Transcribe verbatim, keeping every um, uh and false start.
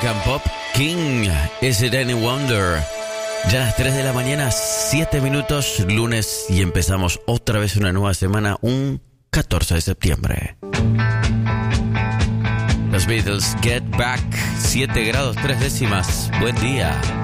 Rock and Pop King, Is It Any Wonder? Ya a las tres de la mañana, siete minutos, lunes, y empezamos otra vez una nueva semana, un catorce de septiembre. Los Beatles, Get Back, siete grados tres décimas. Buen día.